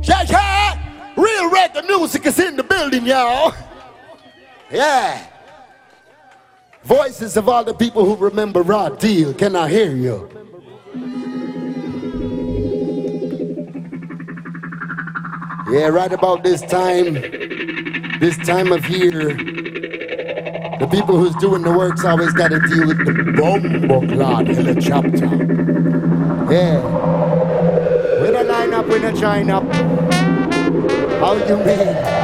Yeah, yeah. Real reggae music is in the building, y'all. Yeah. Voices of all the people who remember Raw Deal. Can I hear you? Yeah, right about this time of year, the people who's doing the work's always got to deal with the bombo clot helicopter. Yeah. We don't line up, we don't join up. How you mean?